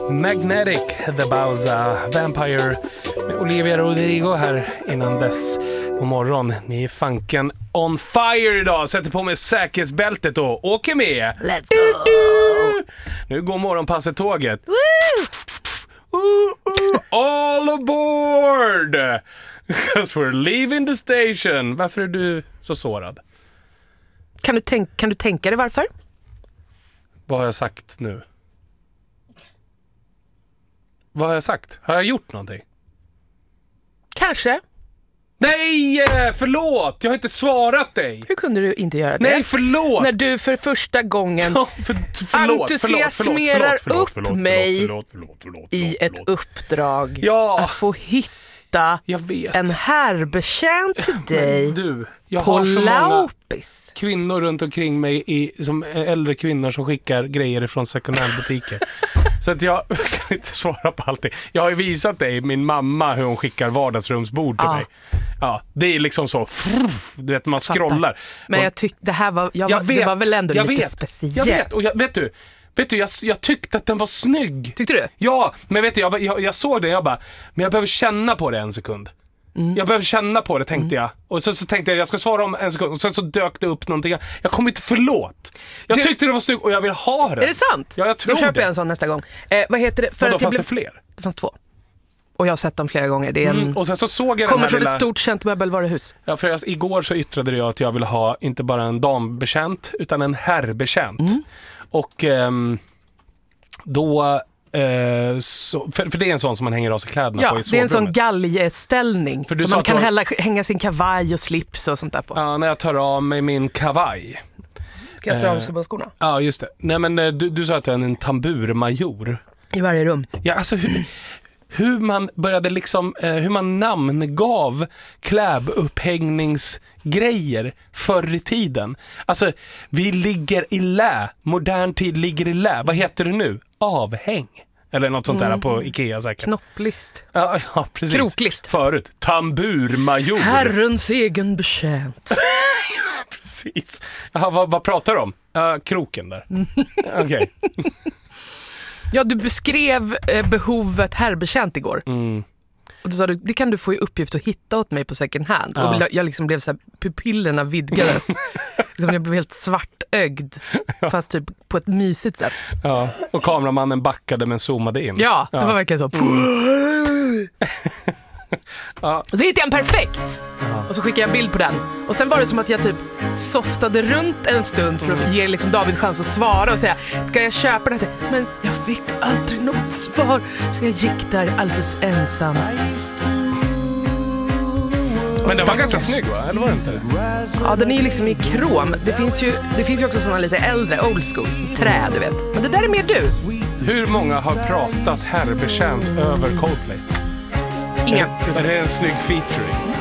Magnetic, The Bowser, Vampire med Olivia Rodrigo här innan dess. God morgon, ni är fanken on fire idag. Sätter på mig säkerhetsbältet och åker med. Let's go! Nu går morgonpasset tåget. All aboard! Because we're leaving the station. Varför är du så sårad? Kan du tänka dig varför? Vad har jag sagt nu? Vad har jag sagt? Har jag gjort någonting? Kanske. Nej, förlåt! Jag har inte svarat dig. Hur kunde du inte göra det? Nej, förlåt! När du för första gången entusiasmerar upp mig i ett uppdrag att få hitta en härbetjänt till dig. Du, jag på har så många Laupis. kvinnor runt omkring mig som äldre kvinnor som skickar grejer från second hand-butiker. Så att jag kan inte svara på allting. Jag har ju visat dig, min mamma, hur hon skickar vardagsrumsbord till mig. Ja, det är liksom så, du vet, man scrollar. Men jag tyckte det här var, det var väl ändå lite speciellt. Jag vet, och vet du, jag tyckte att den var snygg. Tyckte du? Ja, men vet du, jag såg det, jag bara, men jag behöver känna på det en sekund. Jag behöver känna på det, tänkte jag. Och så tänkte jag ska svara om en sekund. Och sen så dök det upp någonting. Jag kommer inte, förlåt. Jag tyckte det var snyggt och jag vill ha det. Är det sant? Ja, jag tror då köper det. jag en sån nästa gång. Vad heter det? För då fanns det fler? Det fanns 2. Och jag har sett dem flera gånger. Det är en... Och sen så såg jag kommer den här från ett stort känt möbelvaruhus. Ja, för igår så yttrade jag att jag vill ha inte bara en dambetjänt utan en herrbetjänt. Och då... för det är en sån som man hänger av sig kläderna på i sovrummet. Det är en sån galgeställning som man kan hänga sin kavaj och slips och sånt där på. Ja, när jag tar av mig min kavaj. Ska jag dra av sig på skorna? Ja, just det. Nej, men du sa att du är en tamburmajor. I varje rum. Ja, alltså hur man började liksom, hur man namngav klädupphängningsgrejer förr i tiden. Alltså, vi ligger i lä. Modern tid ligger i lä. Vad heter det nu? Avhäng. Eller något sånt där på Ikea säkert. Knopplist. Ja, precis. Kroklist. Förut. Tamburmajor. Herrens egen betjänt. Precis. Jaha, vad pratar du om? Kroken där. Okej. Ja, du beskrev behovet herrbetjänt igår. Och då sa du, det kan du få i uppgift att hitta åt mig på second hand. Och jag liksom blev så här, pupillerna vidgades. Liksom jag blev helt svartögd. Fast typ på ett mysigt sätt. Ja, och kameramannen backade men zoomade in. Ja, det var verkligen så. Och så hittade jag en perfekt. Och så skickade jag en bild på den. Och sen var det som att jag typ softade runt en stund för att ge liksom David chans att svara och säga, ska jag köpa det? Men jag fick aldrig något svar. Så jag gick där alldeles ensam. Men den var ganska snygg, va? Eller var det inte det? Ja, den är ju liksom i krom. Det finns ju också såna lite äldre, old school, trä, du vet. Men det där är mer du. Hur många har pratat herrbetjänt över Coldplay? Inga. Är det en snygg featuring?